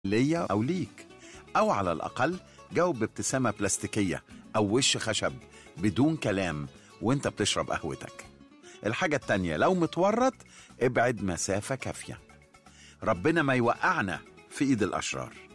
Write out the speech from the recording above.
ليا أو ليك، أو على الأقل جاوب بابتسامة بلاستيكية أو وش خشب بدون كلام وانت بتشرب قهوتك. الحاجة التانية، لو متورط ابعد مسافة كافية. ربنا ما يوقعنا في إيد الأشرار.